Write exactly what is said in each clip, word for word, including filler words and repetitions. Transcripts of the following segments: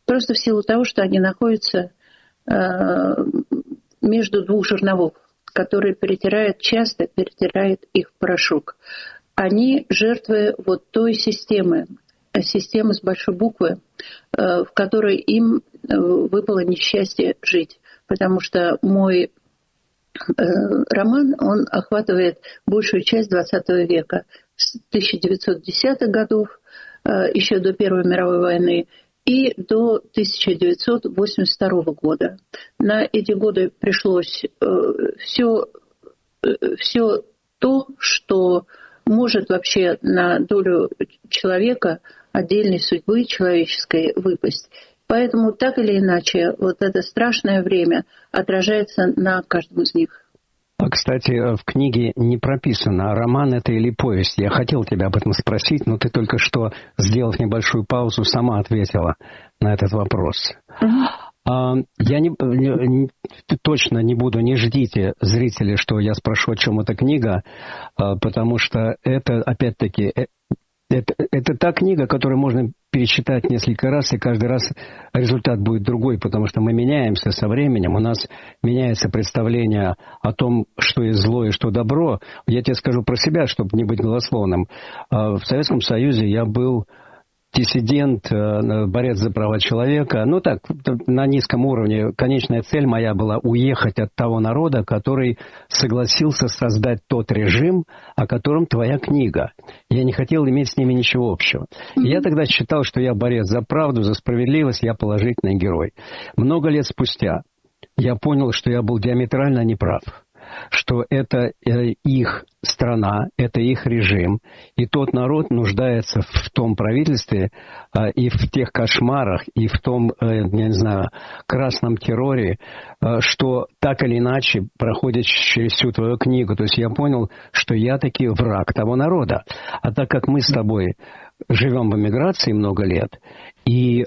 просто в силу того, что они находятся между двух жерновов, которые перетирают, часто перетирают их в порошок. Они жертвы вот той системы, системы с большой буквы, в которой им выпало несчастье жить. Потому что мой роман, он охватывает большую часть двадцатого века, с тысяча девятьсот десятых годов, еще до Первой мировой войны, и до тысяча девятьсот восемьдесят второго года. На эти годы пришлось все, все то, что может вообще на долю человека, отдельной судьбы человеческой выпасть. Поэтому так или иначе вот это страшное время отражается на каждом из них. А, кстати, в книге не прописано, роман это или повесть. Я хотел тебя об этом спросить, но ты только что, сделав небольшую паузу, сама ответила на этот вопрос. Uh-huh. Я не, не, точно не буду, не ждите, зрители, что я спрошу, о чем эта книга, потому что это, опять-таки, это, это та книга, которую можно перечитать несколько раз, и каждый раз результат будет другой, потому что мы меняемся со временем, у нас меняется представление о том, что есть зло и что добро. Я тебе скажу про себя, чтобы не быть голословным. В Советском Союзе я был диссидент, борец за права человека. Ну так, на низком уровне. Конечная цель моя была уехать от того народа, который согласился создать тот режим, о котором твоя книга. Я не хотел иметь с ними ничего общего. И я тогда считал, что я борец за правду, за справедливость, я положительный герой. Много лет спустя я понял, что я был диаметрально неправ. Что это их страна, это их режим, и тот народ нуждается в том правительстве и в тех кошмарах, и в том, я не знаю, красном терроре, что так или иначе проходит через всю твою книгу. То есть я понял, что я таки враг того народа. А так как мы с тобой живем в эмиграции много лет, и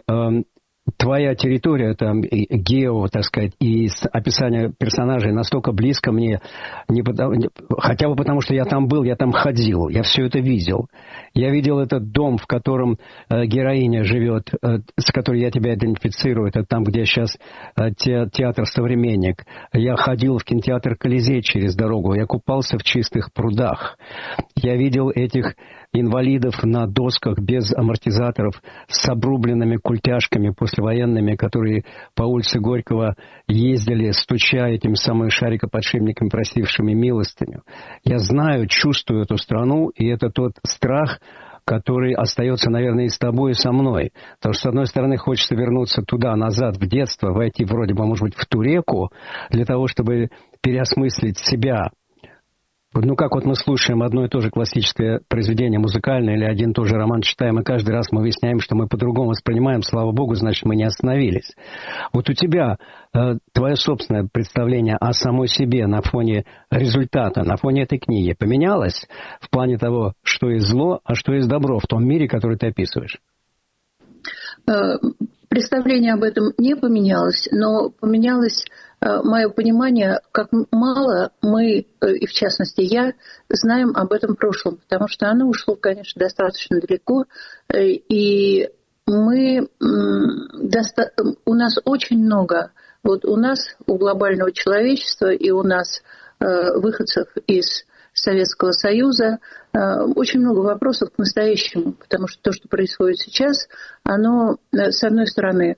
твоя территория, там, гео, так сказать, и описание персонажей настолько близко мне, не потому, хотя бы потому, что я там был, я там ходил, я все это видел. Я видел этот дом, в котором э, героиня живет, э, с которой я тебя идентифицирую, это там, где сейчас э, те, театр «Современник». Я ходил в кинотеатр «Колизей» через дорогу, я купался в чистых прудах. Я видел этих инвалидов на досках без амортизаторов с обрубленными культяшками послевоенными, которые по улице Горького ездили, стуча этими самыми шарикоподшипниками, просившими милостыню. Я знаю, чувствую эту страну, и это тот страх, который остается, наверное, и с тобой, и со мной. Потому что, с одной стороны, хочется вернуться туда, назад, в детство, войти вроде бы, может быть, в ту реку, для того, чтобы переосмыслить себя. Ну, как вот мы слушаем одно и то же классическое произведение музыкальное или один и тот же роман читаем, и каждый раз мы выясняем, что мы по-другому воспринимаем, слава Богу, значит, мы не остановились. Вот у тебя э, твое собственное представление о самой себе на фоне результата, на фоне этой книги поменялось в плане того, что есть зло, а что есть добро в том мире, который ты описываешь? Представление об этом не поменялось, но поменялось мое понимание, как мало мы, и в частности я, знаем об этом прошлом, потому что оно ушло, конечно, достаточно далеко, и мы, у нас очень много, вот у нас, у глобального человечества и у нас, выходцев из Советского Союза, очень много вопросов к настоящему, потому что то, что происходит сейчас, оно, с одной стороны,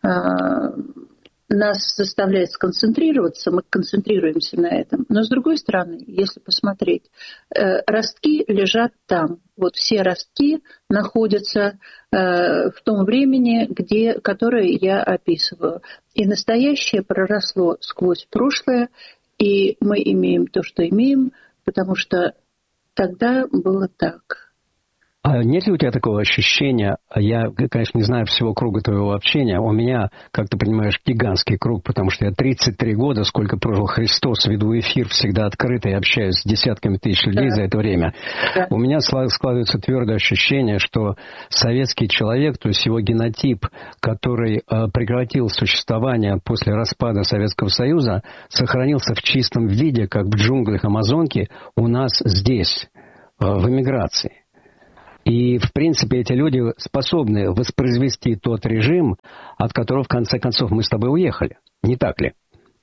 нас заставляет сконцентрироваться, мы концентрируемся на этом. Но с другой стороны, если посмотреть, ростки лежат там. Вот все ростки находятся в том времени, где, которое я описываю. И настоящее проросло сквозь прошлое, и мы имеем то, что имеем, потому что тогда было так. А нет ли у тебя такого ощущения, я, конечно, не знаю всего круга твоего общения, у меня, как ты понимаешь, гигантский круг, потому что я тридцать три года, сколько прожил Христос, веду эфир всегда открыто и общаюсь с десятками тысяч людей да. за это время. Да. У меня складывается твердое ощущение, что советский человек, то есть его генотип, который э, прекратил существование после распада Советского Союза, сохранился в чистом виде, как в джунглях Амазонки, у нас здесь, э, в эмиграции. И, в принципе, эти люди способны воспроизвести тот режим, от которого, в конце концов, мы с тобой уехали. Не так ли?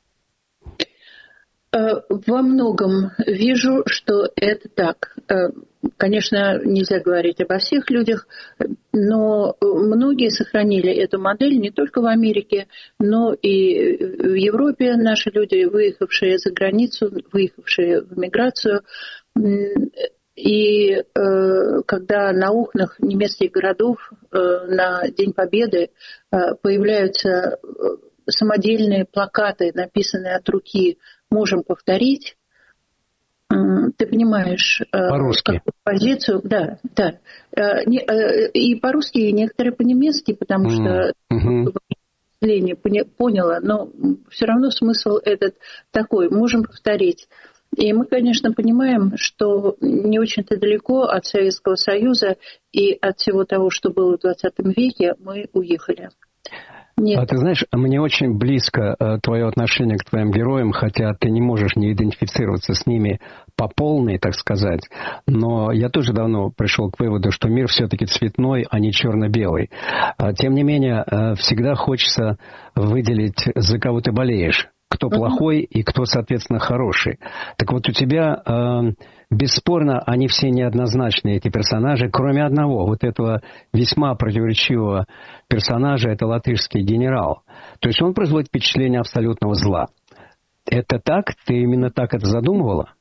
Во многом вижу, что это так. Конечно, нельзя говорить обо всех людях, но многие сохранили эту модель не только в Америке, но и в Европе. Наши люди, выехавшие за границу, выехавшие в миграцию. И когда на окнах немецких городов на День Победы появляются самодельные плакаты, написанные от руки, можем повторить. Ты понимаешь по-русски. Позицию, да, да. И по-русски, и некоторые по-немецки, потому что mm-hmm. население поняло, но все равно смысл этот такой, можем повторить. И мы, конечно, понимаем, что не очень-то далеко от Советского Союза и от всего того, что было в двадцатом веке, мы уехали. Нет. А ты знаешь, мне очень близко э, твое отношение к твоим героям, хотя ты не можешь не идентифицироваться с ними по полной, так сказать. Но я тоже давно пришел к выводу, что мир все-таки цветной, а не черно-белый. А, тем не менее, э, всегда хочется выделить, за кого ты болеешь. Кто плохой и кто, соответственно, хороший. Так вот, у тебя, э, бесспорно, они все неоднозначные, эти персонажи, кроме одного, вот этого весьма противоречивого персонажа, это латышский генерал. То есть он производит впечатление абсолютного зла. Это так? Ты именно так это задумывала?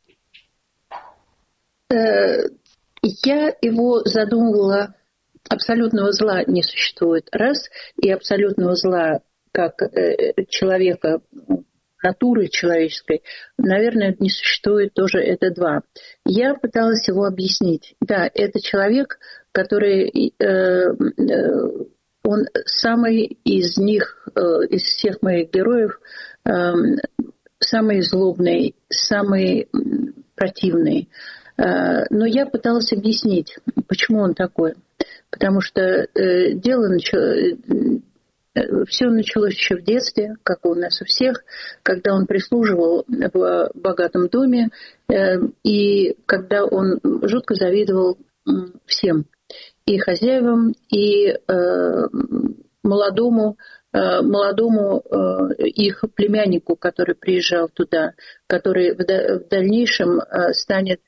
Я его задумывала. Абсолютного зла не существует, раз, и абсолютного зла как человека, натуры человеческой, наверное, не существует тоже, это два. Я пыталась его объяснить. Да, это человек, который, э, э, он самый из них, э, из всех моих героев, э, самый злобный, самый противный. Э, но я пыталась объяснить, почему он такой. Потому что э, дело началось... Все началось еще в детстве, как у нас у всех, когда он прислуживал в богатом доме, и когда он жутко завидовал всем, и хозяевам, и молодому, молодому их племяннику, который приезжал туда, который в дальнейшем станет,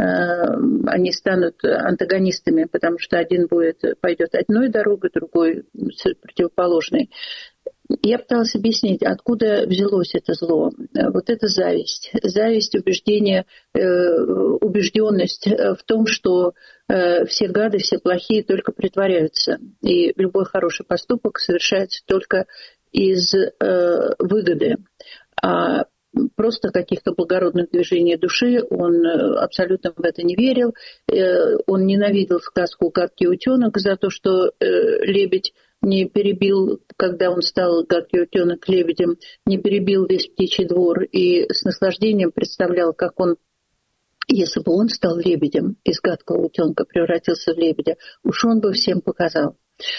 они станут антагонистами, потому что один будет, пойдет одной дорогой, другой противоположной. Я пыталась объяснить, откуда взялось это зло. Вот это зависть. Зависть, убеждение, убежденность в том, что все гады, все плохие только притворяются. И любой хороший поступок совершается только из выгоды. А просто каких-то благородных движений души, он абсолютно в это не верил. Он ненавидел сказку «Гадкий утенок» за то, что лебедь не перебил, когда он стал гадкий утенок лебедем, не перебил весь птичий двор, и с наслаждением представлял, как он, если бы он стал лебедем, из гадкого утенка превратился в лебедя, уж он бы всем показал.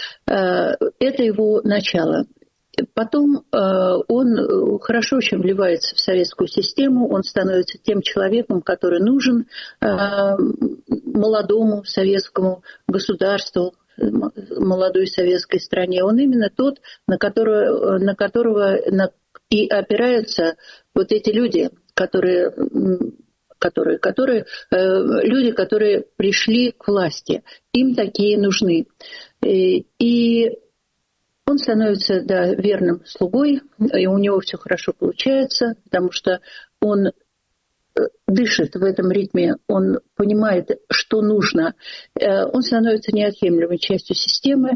Это его начало. Потом э, он хорошо очень вливается в советскую систему, он становится тем человеком, который нужен э, молодому советскому государству, молодой советской стране. Он именно тот, на которого, на которого на, и опираются вот эти люди, которые... которые, которые э, люди, которые пришли к власти. Им такие нужны. И, и он становится, да, верным слугой, и у него все хорошо получается, потому что он дышит в этом ритме, он понимает, что нужно. Он становится неотъемлемой частью системы,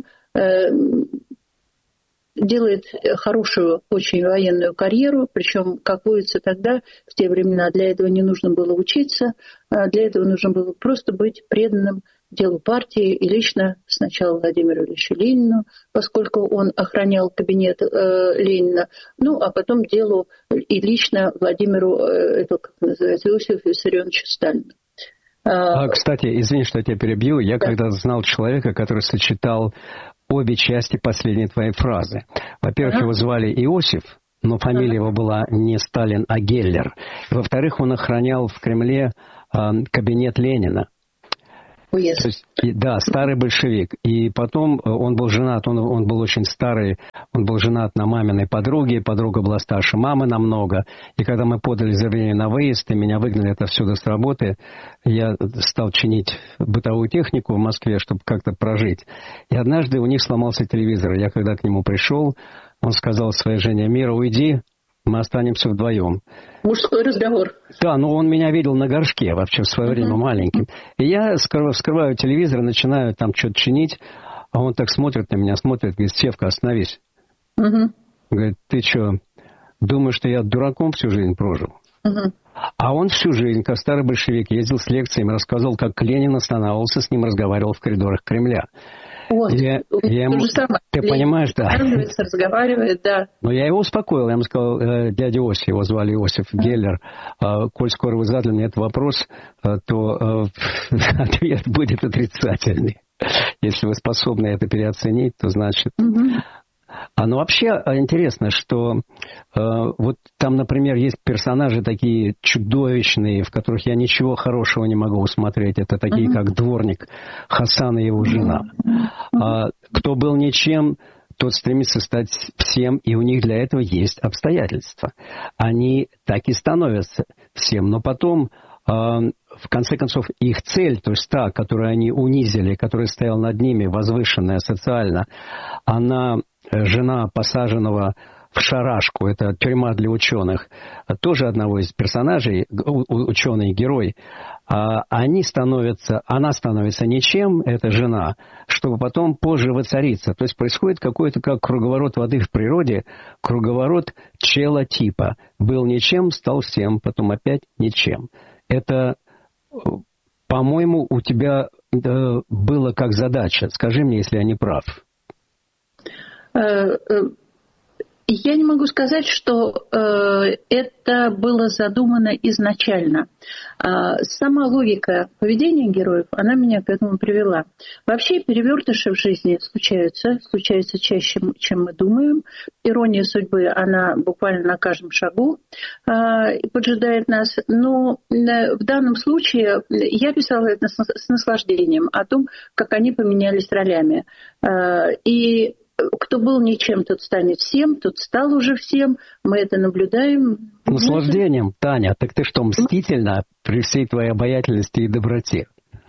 делает хорошую очень военную карьеру, причем, как водится тогда, в те времена, для этого не нужно было учиться, для этого нужно было просто быть преданным делу партии и лично сначала Владимиру Ильичу Ленину, поскольку он охранял кабинет э, Ленина, ну, а потом делу и лично Владимиру, э, это как называется, Иосифу Виссарионовичу Сталину. А, кстати, извини, что я тебя перебью. Я да. когда знал человека, который сочетал обе части последней твоей фразы. Во-первых, ага. его звали Иосиф, но фамилия ага. его была не Сталин, а Геллер. Во-вторых, он охранял в Кремле э, кабинет Ленина. Уезд. То есть, да, старый большевик. И потом он был женат, он, он был очень старый, он был женат на маминой подруге, подруга была старше мамы намного. И когда мы подали заявление на выезд, и меня выгнали отовсюду с работы, я стал чинить бытовую технику в Москве, чтобы как-то прожить. И однажды у них сломался телевизор. Я когда к нему пришел, он сказал своей жене: «Мира, уйди, мы останемся вдвоем». Мужской разговор. Да, но он меня видел на горшке вообще в свое время маленьким. И я вскрываю телевизор, начинаю там что-то чинить, а он так смотрит на меня, смотрит, говорит: «Севка, остановись». Угу. Говорит: «Ты что, думаешь, что я дураком всю жизнь прожил?» Угу. А он всю жизнь, как старый большевик, ездил с лекциями, рассказывал, как Ленин останавливался с ним, разговаривал в коридорах Кремля. Вот, я, я ему, ты Ленин понимаешь, да. Разговаривает, да. Но я его успокоил, я ему сказал: э, дядя Иосиф, его звали Иосиф Геллер, э, коль скоро вы задали мне этот вопрос, э, то э, ответ будет отрицательный. Если вы способны это переоценить, то значит... Угу. А ну вообще интересно, что э, вот там, например, есть персонажи такие чудовищные, в которых я ничего хорошего не могу усмотреть. Это такие, uh-huh. как дворник Хасан и его жена. Uh-huh. А, кто был ничем, тот стремится стать всем, и у них для этого есть обстоятельства. Они так и становятся всем, но потом... в конце концов, их цель, то есть та, которую они унизили, которая стояла над ними, возвышенная социально, она, жена посаженного в шарашку, это тюрьма для ученых, тоже одного из персонажей, ученый-герой, они становятся, она становится ничем, эта жена, чтобы потом позже воцариться. То есть происходит какой-то как круговорот воды в природе, круговорот челотипа. Был ничем, стал всем, потом опять ничем. Это, по-моему, у тебя да, было как задача. Скажи мне, если я не прав. Я не могу сказать, что э, это было задумано изначально. А сама логика поведения героев, она меня к этому привела. Вообще перевертыши в жизни случаются, случаются чаще, чем мы думаем. Ирония судьбы, она буквально на каждом шагу э, поджидает нас. Но э, в данном случае я писала это с, с наслаждением о том, как они поменялись ролями. Э, и кто был ничем, тот станет всем, тот стал уже всем. Мы это наблюдаем. Наслаждением, Таня. Так ты что, мстительна при всей твоей обаятельности и доброте?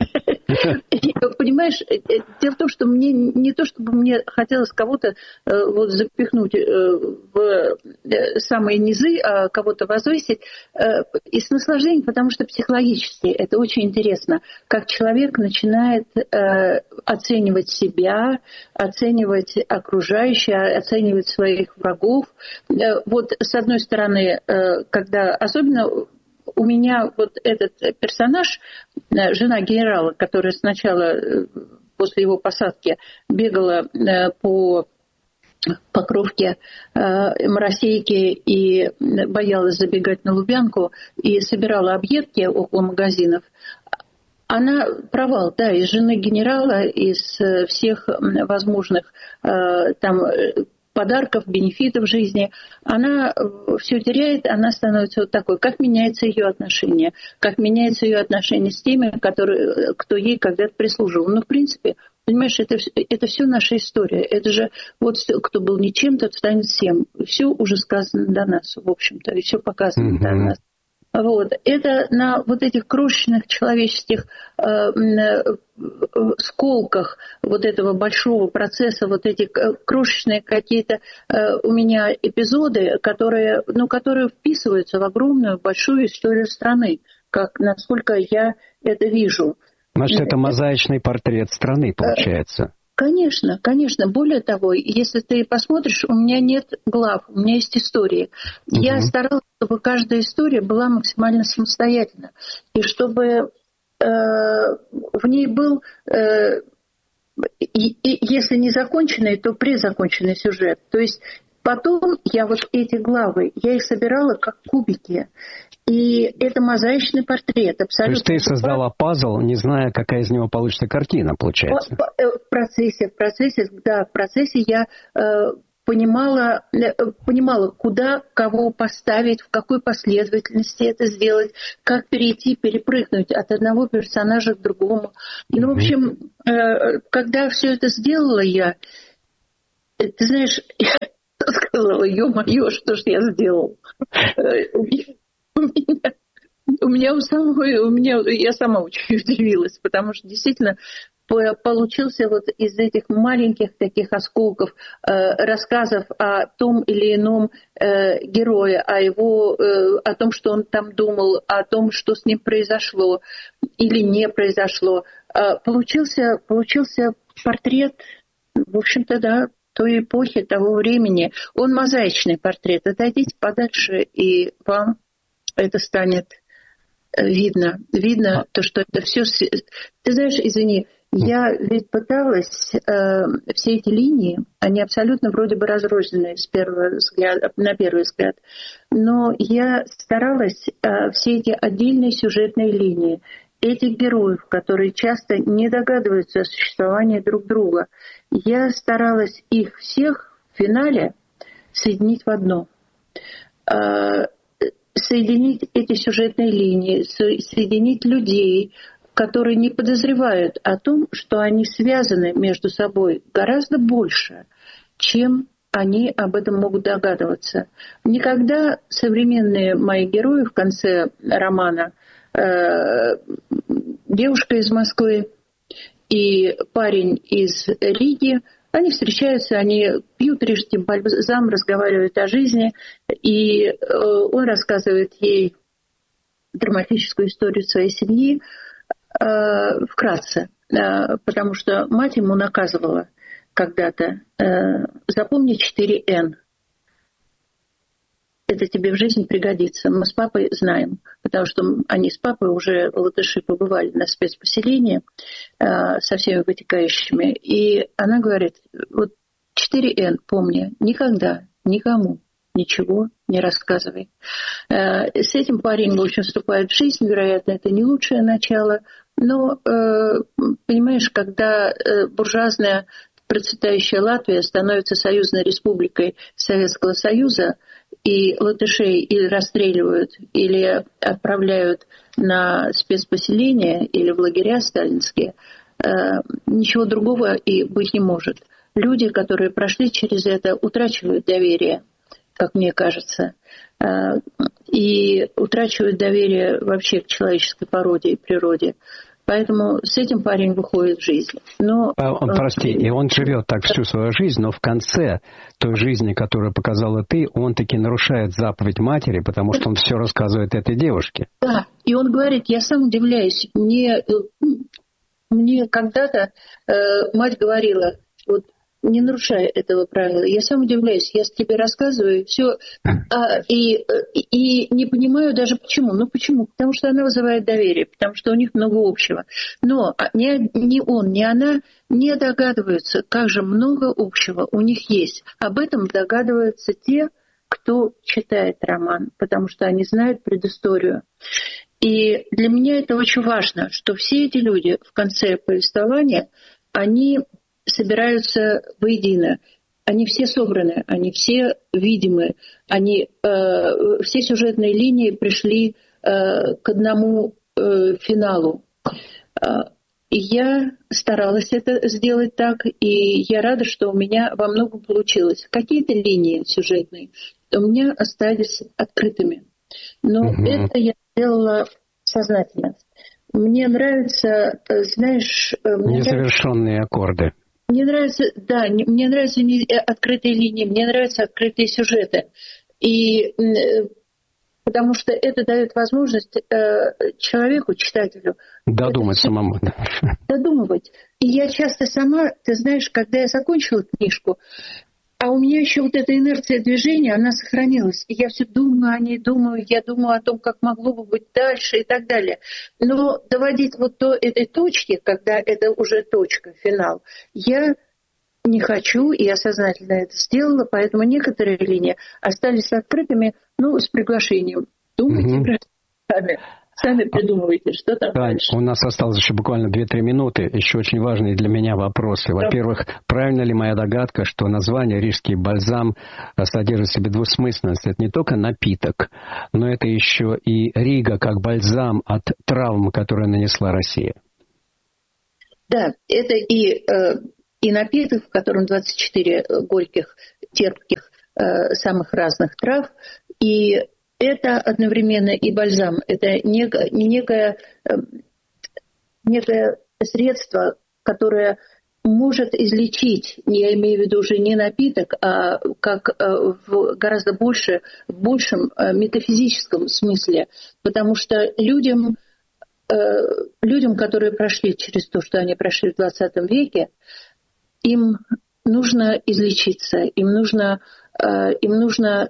Понимаешь, дело в том, что мне не то, чтобы мне хотелось кого-то вот запихнуть в самые низы, а кого-то возвысить, и с наслаждением, потому что психологически это очень интересно, как человек начинает оценивать себя, оценивать окружающее, оценивать своих врагов. Вот с одной стороны, когда особенно... У меня вот этот персонаж, жена генерала, которая сначала после его посадки бегала по Покровке, Моросейке и боялась забегать на Лубянку и собирала объедки около магазинов. Она провал, да, из жены генерала, из всех возможных там подарков, бенефитов жизни, она все теряет, она становится вот такой. Как меняется ее отношение? Как меняется ее отношение с теми, которые, кто ей когда-то прислуживал? Ну, в принципе, понимаешь, это, это все наша история. Это же вот кто был ничем, тот станет всем. Все уже сказано до нас, в общем-то, и все показано mm-hmm. до нас. Вот. Это на вот этих крошечных человеческих э, э, сколках вот этого большого процесса, вот эти крошечные какие-то э, у меня эпизоды, которые, ну, которые вписываются в огромную большую историю страны, как, насколько я это вижу. Значит, это мозаичный портрет страны, получается. Конечно, конечно. Более того, если ты посмотришь, у меня нет глав, у меня есть истории. Угу. Я старалась, чтобы каждая история была максимально самостоятельна. И чтобы э, в ней был, э, и, и, если не законченный, то презаконченный сюжет. То есть потом я вот эти главы, я их собирала как кубики. И это мозаичный портрет. Абсолютно. То есть ты создала пазл, не зная, какая из него получится картина, получается? В процессе, в процессе, да, в процессе я э, понимала, понимала, куда кого поставить, в какой последовательности это сделать, как перейти, перепрыгнуть от одного персонажа к другому. Ну, в общем, когда все это сделала я, ты знаешь, я сказала, ё-моё, что ж я сделал? У меня, у меня у самой, у меня, я сама очень удивилась, потому что действительно получился вот из этих маленьких таких осколков э, рассказов о том или ином э, герое, о его, э, о том, что он там думал, о том, что с ним произошло или не произошло. Э, получился, получился портрет, в общем-то, да, той эпохи, того времени. Он мозаичный портрет. Отойдите подальше, и вам это станет видно. Видно то, что это все... Ты знаешь, извини, я ведь пыталась, э, все эти линии, они абсолютно вроде бы разрозненные с первого взгляда, на первый взгляд, но я старалась э, все эти отдельные сюжетные линии, этих героев, которые часто не догадываются о существовании друг друга, я старалась их всех в финале соединить в одно. Э, соединить эти сюжетные линии, соединить людей, которые не подозревают о том, что они связаны между собой гораздо больше, чем они об этом могут догадываться. Никогда современные мои герои в конце романа, э, девушка из Москвы и парень из Риги, они встречаются, они пьют рижским бальзам, разговаривают о жизни, и э, он рассказывает ей драматическую историю своей семьи, вкратце, потому что мать ему наказывала когда-то: запомни четыре эн. Это тебе в жизни пригодится. Мы с папой знаем, потому что они с папой уже, латыши, побывали на спецпоселении со всеми вытекающими. И она говорит: вот четыре эн помни, никогда никому ничего не рассказывай. С этим парень, в общем, вступает в жизнь. Вероятно, это не лучшее начало. Но, понимаешь, когда буржуазная процветающая Латвия становится союзной республикой Советского Союза, и латышей или расстреливают, или отправляют на спецпоселения, или в лагеря сталинские, ничего другого и быть не может. Люди, которые прошли через это, утрачивают доверие, как мне кажется, и утрачивают доверие вообще к человеческой породе и природе. Поэтому с этим парень выходит в жизнь. Но, Прости, и он живет так всю свою жизнь, но в конце той жизни, которую показала ты, он таки нарушает заповедь матери, потому что он все рассказывает этой девушке. Да, и он говорит: я сам удивляюсь, мне, мне когда-то э, мать говорила: вот, не нарушай этого правила. Я сам удивляюсь, я тебе рассказываю, все, а, и, и, и не понимаю даже почему. Ну почему? Потому что она вызывает доверие, потому что у них много общего. Но ни, ни он, ни она не догадываются, как же много общего у них есть. Об этом догадываются те, кто читает роман, потому что они знают предысторию. И для меня это очень важно, что все эти люди в конце повествования, они собираются воедино. Они все собраны, они все видимы, они, э, все сюжетные линии пришли э, к одному э, финалу. И я старалась это сделать так, и я рада, что у меня во многом получилось. Какие-то линии сюжетные у меня остались открытыми. Но угу. это я сделала сознательно. Мне нравится, знаешь... Мне незавершенные нравится... аккорды. Мне нравится, да, мне нравятся открытые линии, мне нравятся открытые сюжеты. И потому что это дает возможность человеку, читателю... Додумать это, самому. Додумывать. И я часто сама, ты знаешь, когда я закончила книжку, а у меня еще вот эта инерция движения, она сохранилась. И я все думаю о ней, думаю, я думаю о том, как могло бы быть дальше и так далее. Но доводить вот до этой точки, когда это уже точка, финал, я не хочу, и я сознательно это сделала, поэтому некоторые линии остались открытыми, ну, с приглашением. Думайте, угу. сами. Сами придумывайте, что там Тань, дальше. у нас осталось еще буквально две-три минуты. Еще очень важные для меня вопросы. Во-первых, правильно ли моя догадка, что название рижский бальзам содержит в себе двусмысленность? Это не только напиток, но это еще и Рига как бальзам от травм, которые нанесла Россия. Да, это и, и напиток, в котором двадцать четыре горьких, терпких, самых разных трав, и это одновременно и бальзам, это некое, некое, некое средство, которое может излечить, я имею в виду уже не напиток, а как в гораздо больше, в большем метафизическом смысле, потому что людям, людям, которые прошли через то, что они прошли в двадцатом веке, им нужно излечиться, им нужно, им нужно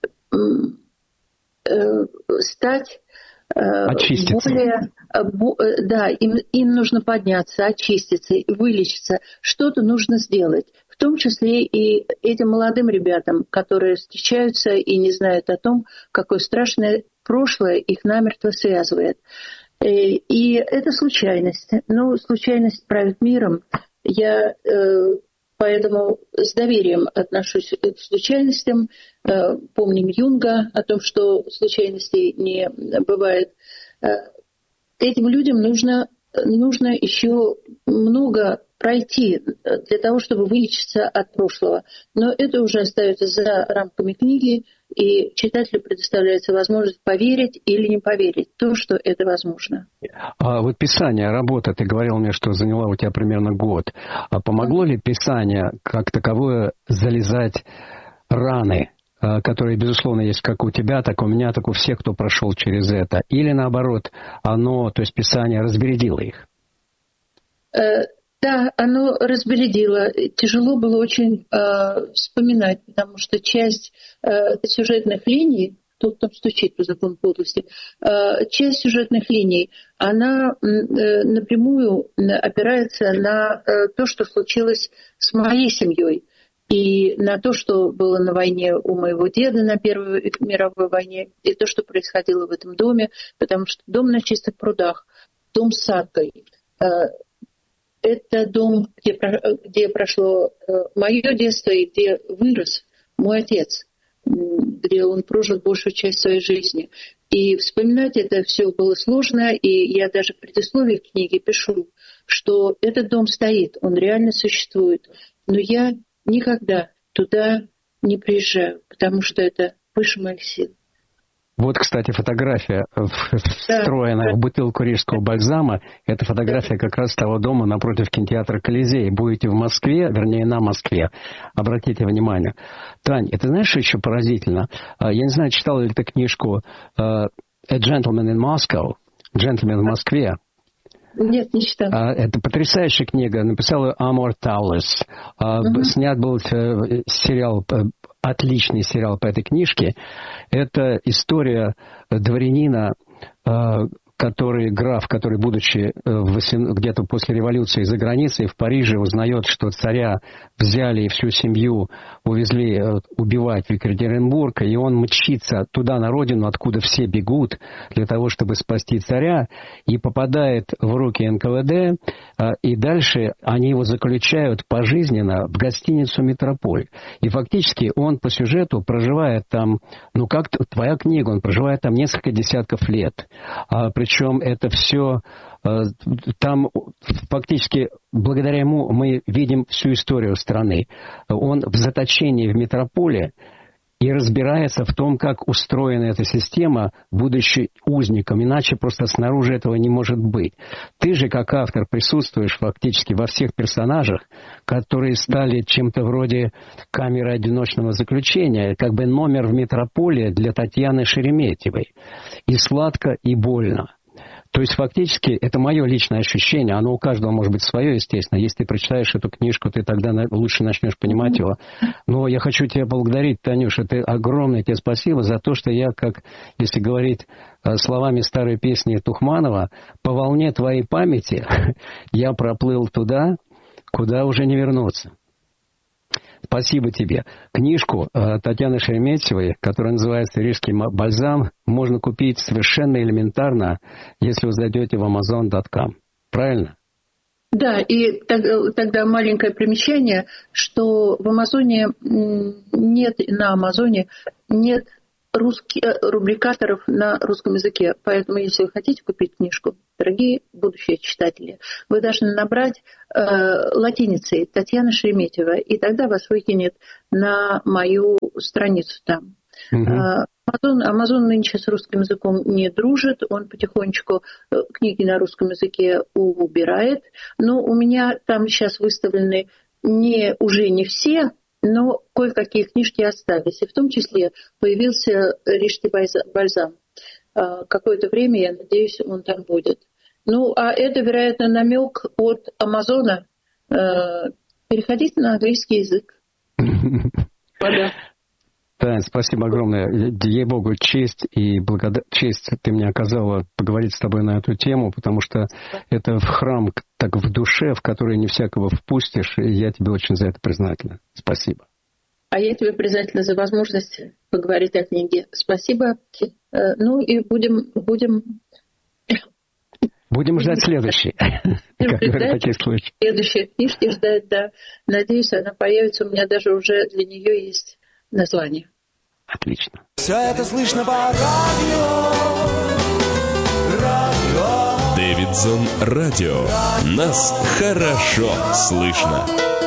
стать очиститься. более... Да, им, им нужно подняться, очиститься, вылечиться. Что-то нужно сделать. В том числе и этим молодым ребятам, которые встречаются и не знают о том, какое страшное прошлое их намертво связывает. И это случайность. Ну, случайность правит миром. Я... Поэтому с доверием отношусь к случайностям. Помним Юнга о том, что случайностей не бывает. Этим людям нужно, нужно еще много пройти для того, чтобы вылечиться от прошлого. Но это уже остается за рамками книги, и читателю предоставляется возможность поверить или не поверить в то, что это возможно. А вот писание, работа, ты говорил мне, что заняла у тебя примерно год. А помогло ли писание как таковое залезать раны, которые, безусловно, есть как у тебя, так и у меня, так и у всех, кто прошел через это? Или наоборот, оно, то есть писание, разбередило их? Да, оно разбередило. Тяжело было очень э, вспоминать, потому что часть э, сюжетных линий, кто там стучит по закону подлости, э, часть сюжетных линий, она э, напрямую опирается на э, то, что случилось с моей семьей, и на то, что было на войне у моего деда на Первой мировой войне, и то, что происходило в этом доме, потому что дом на Чистых прудах, дом с аркой, э, это дом, где, где прошло мое детство и где вырос мой отец, где он прожил большую часть своей жизни. И вспоминать это все было сложно, и я даже в предисловии к книге пишу, что этот дом стоит, он реально существует. Но я никогда туда не приезжаю, потому что это выше моих сил. Вот, кстати, фотография, встроенная в бутылку рижского бальзама. Это фотография как раз того дома напротив кинотеатра «Колизей». Будете в Москве, вернее, на Москве, обратите внимание. Тань, это знаешь, что еще поразительно? Я не знаю, читал ли ты книжку «A Gentleman in Moscow», «Джентльмен в Москве». Нет, не читал. Это потрясающая книга. Написала Амор Таулес. Uh-huh. Снят был сериал, отличный сериал по этой книжке. Это история дворянина, который, граф, который, будучи где-то после революции за границей, в Париже узнает, что царя взяли и всю семью увезли убивать в Екатеринбург, и он мчится туда, на родину, откуда все бегут, для того, чтобы спасти царя, и попадает в руки эн ка вэ дэ, и дальше они его заключают пожизненно в гостиницу «Метрополь». И фактически он по сюжету проживает там, ну как твоя книга, он проживает там несколько десятков лет. Причем это все, там фактически благодаря ему мы видим всю историю страны. Он в заточении в метрополе и разбирается в том, как устроена эта система, будучи узником. Иначе просто снаружи этого не может быть. Ты же, как автор, присутствуешь фактически во всех персонажах, которые стали чем-то вроде камеры одиночного заключения, как бы номер в метрополе для Татьяны Шереметьевой. И сладко, и больно. То есть, фактически, это мое личное ощущение, оно у каждого может быть свое, естественно. Если ты прочитаешь эту книжку, ты тогда лучше начнешь понимать его. Но я хочу тебя поблагодарить, Танюша, ты огромное тебе спасибо за то, что я, как, если говорить словами старой песни Тухманова, по волне твоей памяти я проплыл туда, куда уже не вернуться. Спасибо тебе. Книжку э, Татьяны Шереметьевой, которая называется «Рижский бальзам», можно купить совершенно элементарно, если вы зайдете в амазон точка ком. Правильно? Да, и тогда маленькое примечание, что в Амазоне нет, на Амазоне нет русских рубрикаторов на русском языке. Поэтому, если вы хотите купить книжку, дорогие будущие читатели, вы должны набрать э, латиницей Татьяна Шереметьева, и тогда вас выкинет на мою страницу там. Uh-huh. Амазон, Амазон нынче с русским языком не дружит, он потихонечку книги на русском языке убирает. Но у меня там сейчас выставлены не, уже не все, но кое-какие книжки остались. И в том числе появился Рижский бальзам. Какое-то время, я надеюсь, он там будет. Ну, а это, вероятно, намек от Амазона. Переходите на английский язык. Да. Тань, спасибо огромное. Ей-богу, честь и благодать, честь ты мне оказала поговорить с тобой на эту тему, потому что это в храм, так в душе, в который не всякого впустишь, и я тебе очень за это признательна. Спасибо. А я тебе признательна за возможность поговорить о книге. Спасибо. Ну и будем... Будем, будем ждать следующей. Следующие книжки ждать, да. Надеюсь, она появится. У меня даже уже для нее есть название. Отлично. Все это слышно по радио. Радио. Дэвидсон Радио. Нас хорошо слышно.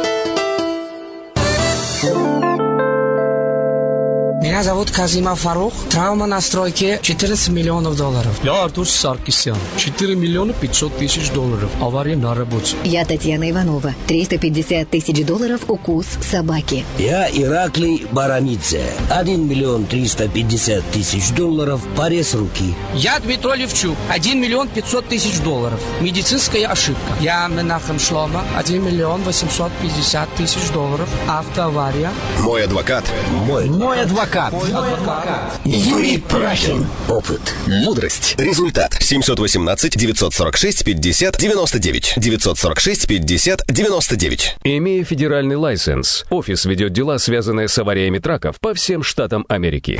Меня зовут Казима Фарух. Травма на стройке четырнадцать миллионов долларов. Я Артур Саркисян. четыре миллиона пятьсот тысяч долларов. Авария на работе. Я Татьяна Иванова. триста пятьдесят тысяч долларов укус собаки. Я Ираклий Барамидзе. один миллион триста пятьдесят тысяч долларов порез руки. Я Дмитрий Левчук. один миллион пятьсот тысяч долларов. Медицинская ошибка. Я Менахем Шлома. один миллион восемьсот пятьдесят тысяч долларов. Автоавария. Мой адвокат. Мой. Мой адвокат. Юрий Прахин. Опыт. Мудрость. Результат. семьсот восемнадцать девятьсот сорок шесть пятьдесят девяносто девять. девятьсот сорок шесть пятьдесят девяносто девять. Имея федеральный лайсенс, офис ведет дела, связанные с авариями траков по всем штатам Америки.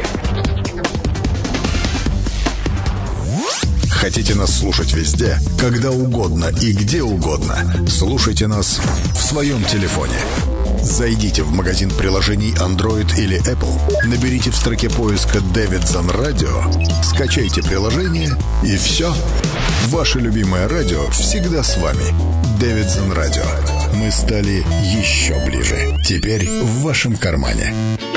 Хотите нас слушать везде, когда угодно и где угодно? Слушайте нас в своем телефоне. Зайдите в магазин приложений Android или Apple, наберите в строке поиска «Дэвидсон Радио», скачайте приложение, и все. Ваше любимое радио всегда с вами. Дэвидсон Радио. Мы стали еще ближе. Теперь в вашем кармане.